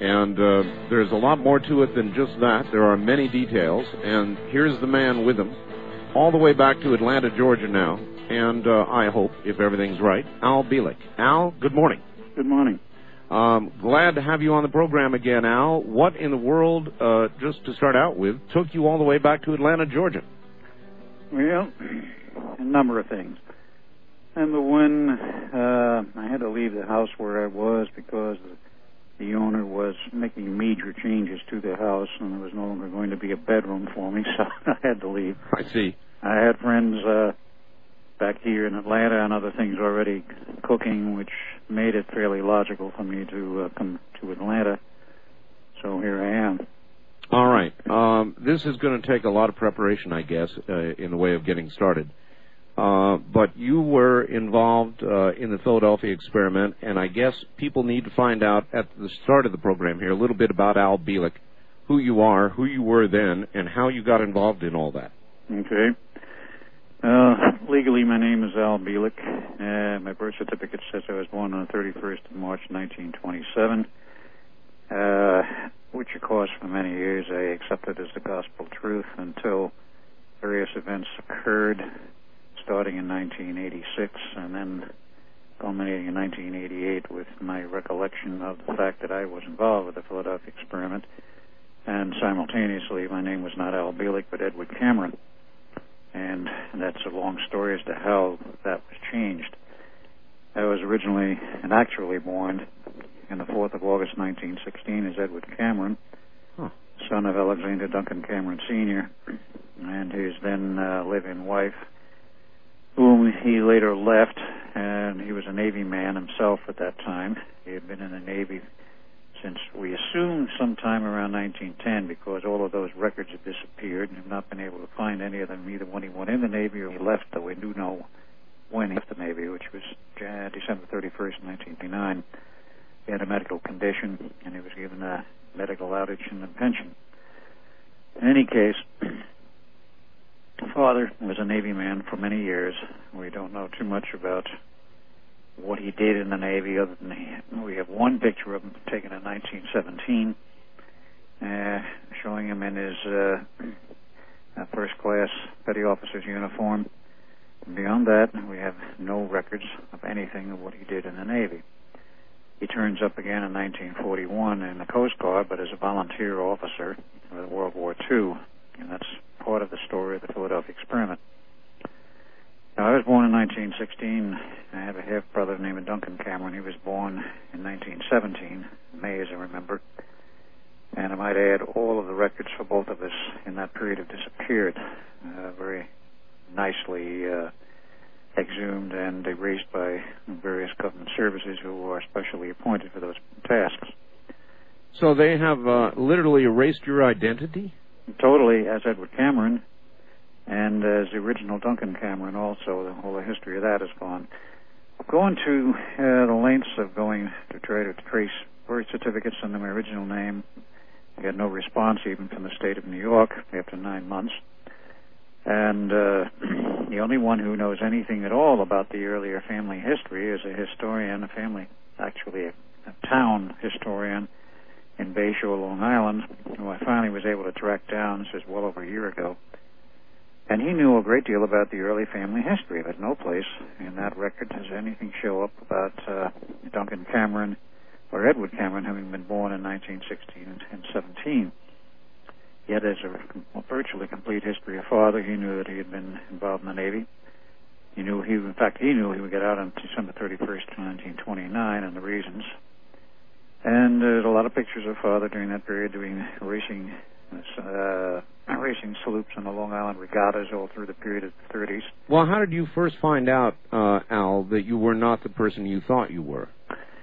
And there's a lot more to it than just that. There are many details. And here's the man with them, all the way back to Atlanta, Georgia now. And I hope, if everything's right, Al Bielek. Al, good morning. Good morning. Glad to have you on the program again, Al. What in the world, just to start out with, took you all the way back to Atlanta, Georgia? Well, a number of things. Number one, I had to leave the house where I was because the owner was making major changes to the house, and there was no longer going to be a bedroom for me, so I had to leave. I see. I had friends back here in Atlanta and other things already cooking, which made it fairly logical for me to come to Atlanta. So here I am. All right. This is going to take a lot of preparation, I guess, in the way of getting started. But you were involved in the Philadelphia experiment, and I guess people need to find out at the start of the program here a little bit about Al Bielek, who you are, who you were then, and how you got involved in all that. Okay. Legally, my name is Al Bielek. My birth certificate says I was born on the 31st of March, 1927, which, of course, for many years I accepted as the gospel truth until various events occurred, starting in 1986 and then culminating in 1988 with my recollection of the fact that I was involved with the Philadelphia experiment, and simultaneously my name was not Al Bielek but Edward Cameron. And that's a long story as to how that was changed. I was originally and actually born on the 4th of August, 1916, as Edward Cameron, son of Alexander Duncan Cameron Sr., and his then live-in wife, whom he later left, and he was a Navy man himself at that time. He had been in the Navy since we assumed sometime around 1910, because all of those records have disappeared and have not been able to find any of them, either when he went in the Navy or he left, though we do know when he left the Navy, which was December 31st, 1929. He had a medical condition, and he was given a medical outage and a pension. In any case, father was a Navy man for many years. We don't know too much about what he did in the Navy, other than we have one picture of him taken in 1917, showing him in his first-class petty officer's uniform. And beyond that, we have no records of anything of what he did in the Navy. He turns up again in 1941 in the Coast Guard, but as a volunteer officer in World War II, and that's part of the story of the Philadelphia experiment. Now, I was born in 1916. I have a half-brother named Duncan Cameron. He was born in 1917, May, as I remember. And I might add, all of the records for both of us in that period have disappeared, very nicely exhumed and erased by various government services who are specially appointed for those tasks. So they have literally erased your identity? Totally, as Edward Cameron, and as the original Duncan Cameron also. All the history of that is gone. Going to the lengths of going to try to trace birth certificates under my original name. I got no response even from the state of New York after 9 months. And the only one who knows anything at all about the earlier family history is a historian, a town historian in Bayshore, Long Island, who I finally was able to track down. This is well over a year ago. And he knew a great deal about the early family history, but no place in that record does anything show up about Duncan Cameron or Edward Cameron having been born in 1916 and 17. Yet, as a virtually complete history of father, he knew that he had been involved in the Navy. He knew he would get out on December 31st, 1929, and the reasons. And there's a lot of pictures of father during that period doing racing salutes on the Long Island regattas all through the period of the 30s. Well, how did you first find out, Al, that you were not the person you thought you were?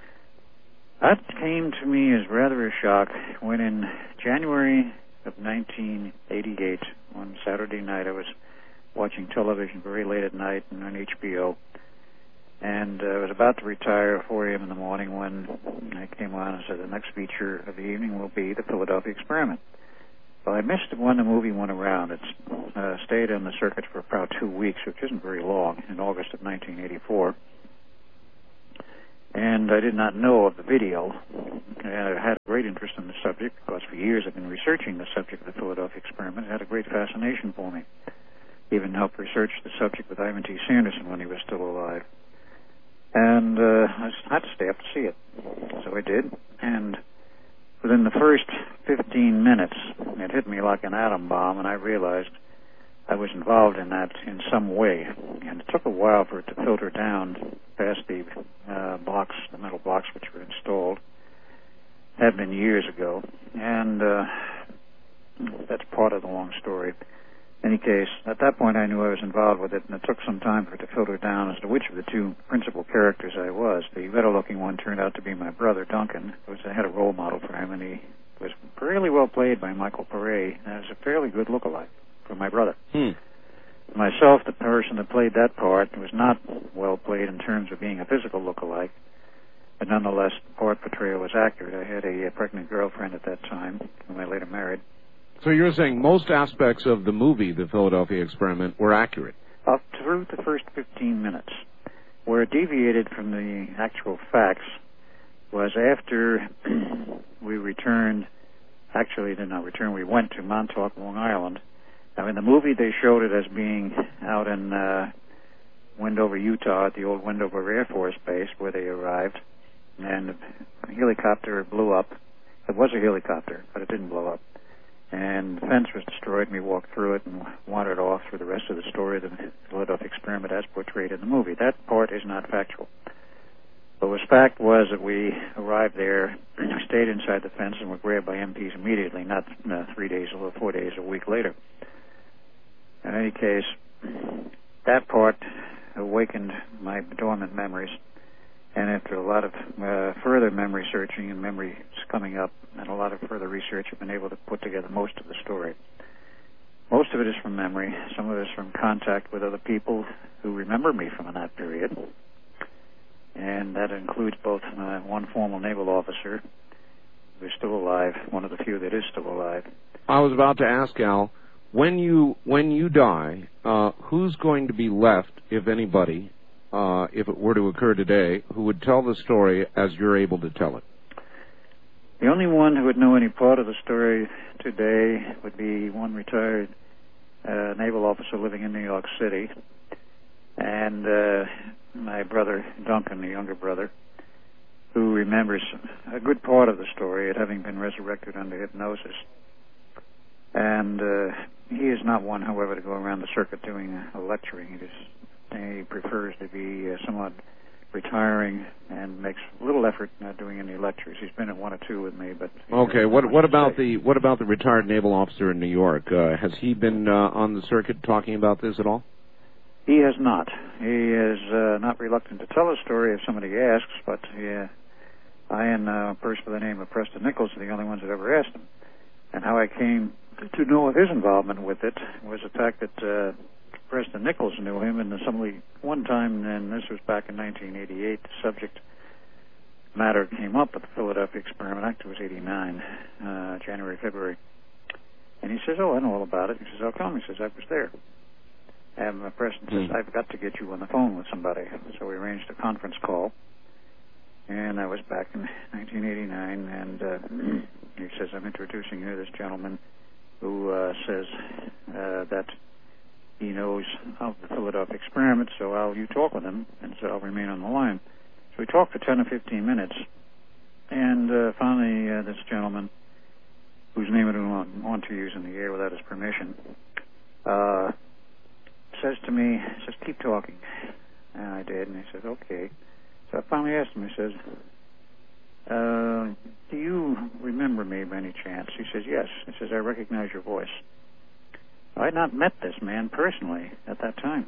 That came to me as rather a shock when in January of 1988, one Saturday night, I was watching television very late at night on HBO, and I was about to retire at 4 a.m. in the morning when I came on and said the next feature of the evening will be the Philadelphia experiment. Well, I missed it when the movie went around. It stayed on the circuit for about 2 weeks, which isn't very long, in August of 1984. And I did not know of the video. And I had a great great interest in the subject because for years I've been researching the subject of the Philadelphia experiment. It had a great fascination for me. Even helped research the subject with Ivan T. Sanderson when he was still alive. And I had to stay up to see it. So I did. And within the first 15 minutes, it hit me like an atom bomb, and I realized I was involved in that in some way. And it took a while for it to filter down past the blocks, the metal blocks which were installed. It had been years ago. And that's part of the long story. In any case, at that point I knew I was involved with it, and it took some time for it to filter down as to which of the two principal characters I was. The better-looking one turned out to be my brother, Duncan. I had a role model for him, and he was fairly well played by Michael Paré, and it was a fairly good look-alike for my brother. Myself, the person that played that part, was not well played in terms of being a physical look-alike, but nonetheless, the part portrayal was accurate. I had a pregnant girlfriend at that time, whom I later married. So you're saying most aspects of the movie, The Philadelphia Experiment, were accurate? Up through the first 15 minutes. Where it deviated from the actual facts was after we returned, actually did not return, we went to Montauk, Long Island. Now in the movie they showed it as being out in Wendover, Utah, at the old Wendover Air Force Base where they arrived, and a helicopter blew up. It was a helicopter, but it didn't blow up. And the fence was destroyed, and we walked through it and wandered off through the rest of the story of the Philadelphia experiment as portrayed in the movie. That part is not factual. What was fact was that we arrived there, stayed inside the fence, and were grabbed by MPs immediately, not 3 days or 4 days, a week later. In any case, that part awakened my dormant memories. And after a lot of further memory searching and memories coming up and a lot of further research, I've been able to put together most of the story. Most of it is from memory. Some of it is from contact with other people who remember me from that period. And that includes both one former naval officer who is still alive, one of the few that is still alive. I was about to ask, Al, when you die, who's going to be left, if anybody, if it were to occur today, who would tell the story as you're able to tell it? The only one who would know any part of the story today would be one retired naval officer living in New York City, and my brother, Duncan, the younger brother, who remembers a good part of the story, it having been resurrected under hypnosis. And he is not one, however, to go around the circuit doing lecturing. He prefers to be somewhat retiring and makes little effort not doing any lectures. He's been at one or two with me, but okay. What about the retired naval officer in New York? Has he been on the circuit talking about this at all? He has not. He is not reluctant to tell a story if somebody asks, but I and a person by the name of Preston Nichols are the only ones that ever asked him. And how I came to know of his involvement with it was the fact that Preston Nichols knew him, and somebody one time, and this was back in 1988, the subject matter came up at the Philadelphia Experiment. Actually, it was 89, January, February. And he says, "Oh, I know all about it." He says, "How come?" He says, "I was there." And Preston says, "I've got to get you on the phone with somebody." So we arranged a conference call, and that was back in 1989. And he says, "I'm introducing you to this gentleman who says that he knows of the Philadelphia Experiment, so you talk with him, and so I'll remain on the line." So we talked for 10 or 15 minutes, and finally this gentleman, whose name I don't want to use in the air without his permission, says to me, "Keep talking." And I did, and he says, "Okay." So I finally asked him, he says, "Do you remember me by any chance?" He says, "Yes." He says, "I recognize your voice." I had not met this man personally at that time.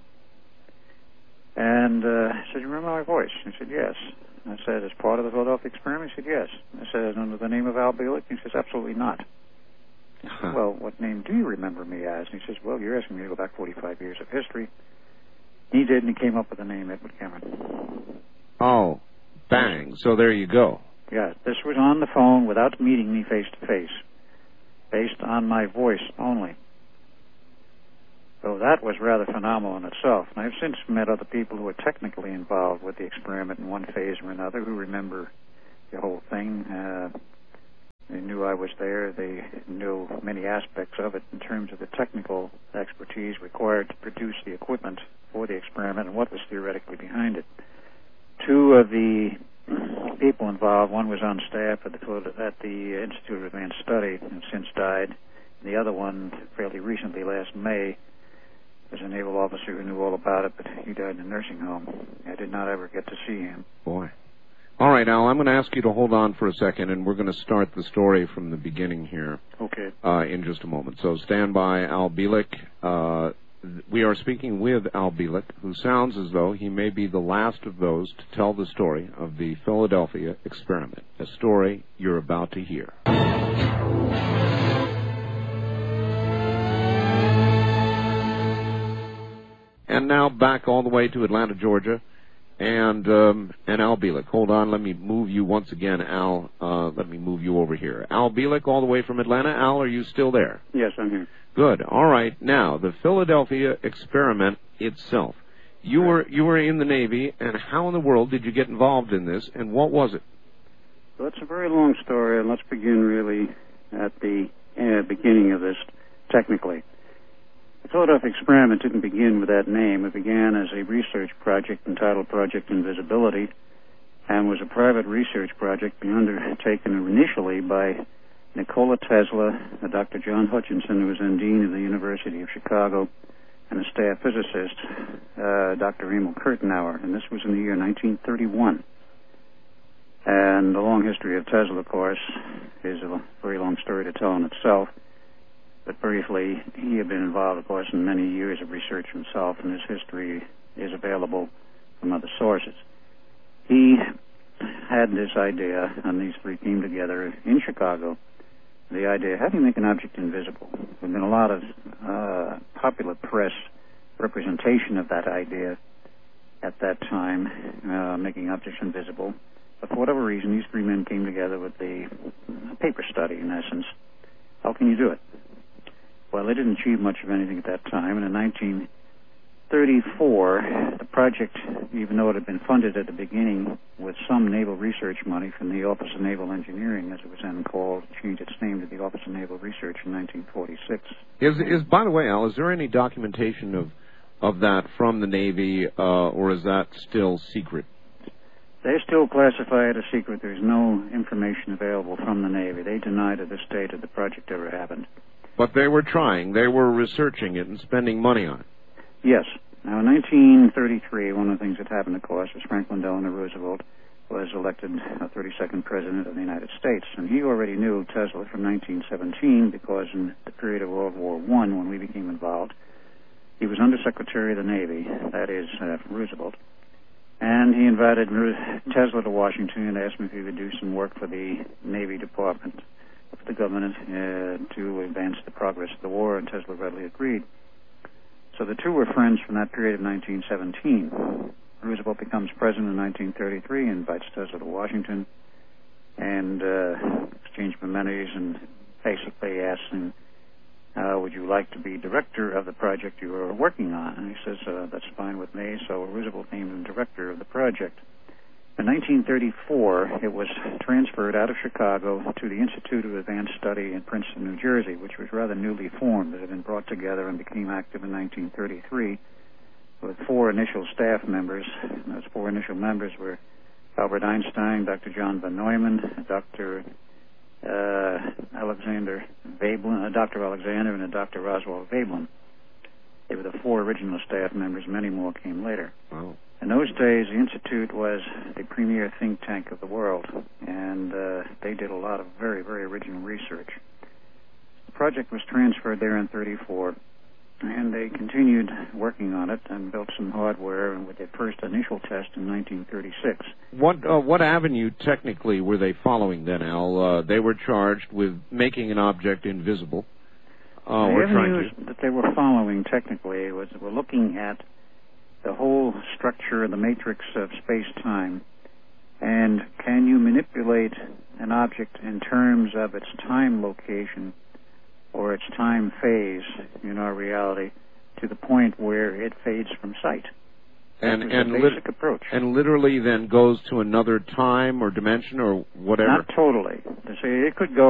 And I said, "You remember my voice?" He said, "Yes." I said, "As part of the Philadelphia Experiment?" He said, "Yes." I said, "Under the name of Al Bielek?" He says, "Absolutely not." I said, "Well, what name do you remember me as?" And he says, "Well, you're asking me to go back 45 years of history." He did, and he came up with the name Edward Cameron. Oh, bang. So there you go. Yeah, this was on the phone without meeting me face to face, based on my voice only. So that was rather phenomenal in itself. And I've since met other people who were technically involved with the experiment in one phase or another who remember the whole thing. I was there, they knew many aspects of it in terms of the technical expertise required to produce the equipment for the experiment and what was theoretically behind it. Two of the people involved, one was on staff at the Institute of Advanced Study and since died. The other one, fairly recently, last May, was a naval officer who knew all about it, but he died in a nursing home. I did not ever get to see him. Boy. All right, Al, I'm going to ask you to hold on for a second, and we're going to start the story from the beginning here. Okay. In just a moment. So stand by, Al Bielek. We are speaking with Al Bielek, who sounds as though he may be the last of those to tell the story of the Philadelphia experiment, a story you're about to hear. And now back all the way to Atlanta, Georgia, and Al Bielek. Hold on, let me move you once again, Al. Let me move you over here. Al Bielek, all the way from Atlanta. Al, are you still there? Yes, I'm here. Good. All right. Now, the Philadelphia experiment itself. You were in the Navy, and how in the world did you get involved in this, and what was it? Well, it's a very long story, and let's begin really at the beginning of this technically. The Philadelphia experiment didn't begin with that name. It began as a research project entitled Project Invisibility and was a private research project undertaken initially by Nikola Tesla, Dr. John Hutchinson, who was then Dean of the University of Chicago, and a staff physicist, Dr. Emil Kurtenauer, and this was in the year 1931. And the long history of Tesla, of course, is a very long story to tell in itself. But briefly, he had been involved, of course, in many years of research himself, and his history is available from other sources. He had this idea, and these three came together in Chicago. The idea, how do you make an object invisible? There's been a lot of popular press representation of that idea at that time, making objects invisible. But for whatever reason, these three men came together with a paper study, in essence. How can you do it? Well, they didn't achieve much of anything at that time, and in 1934, the project, even though it had been funded at the beginning with some naval research money from the Office of Naval Engineering, as it was then called, changed its name to the Office of Naval Research in 1946. By the way, Al, is there any documentation of that from the Navy, or is that still secret? They still classify it as secret. There's no information available from the Navy. They deny to this day that the project ever happened. But they were trying. They were researching it and spending money on it. Yes. Now, in 1933, one of the things that happened, of course, was Franklin Delano Roosevelt was elected 32nd President of the United States. And he already knew Tesla from 1917 because in the period of World War I, when we became involved, he was Undersecretary of the Navy, that is, Roosevelt. And he invited Tesla to Washington and asked him if he would do some work for the Navy Department of the government to advance the progress of the war, and Tesla readily agreed. So the two were friends from that period of 1917. Roosevelt becomes president in 1933, invites Tesla to Washington, and exchange mementos, and basically asks him, would you like to be director of the project you are working on? And he says, that's fine with me. So Roosevelt named him director of the project. In 1934, it was transferred out of Chicago to the Institute of Advanced Study in Princeton, New Jersey, which was rather newly formed. It had been brought together and became active in 1933 with four initial staff members. And those four initial members were Albert Einstein, Dr. John von Neumann, Dr. Alexander Veblen, Dr. Alexander, and Dr. Oswald Veblen. They were the four original staff members. Many more came later. Wow. In those days, the Institute was the premier think tank of the world, and they did a lot of very, very original research. The project was transferred there in 1934, and they continued working on it and built some hardware with their first initial test in 1936. What avenue technically were they following then, Al? They were charged with making an object invisible. The avenues that they were following technically was we're looking at the whole structure of the matrix of space-time, and can you manipulate an object in terms of its time location or its time phase in our reality to the point where it fades from sight? And the basic approach. And literally then goes to another time or dimension or whatever? Not totally. It could go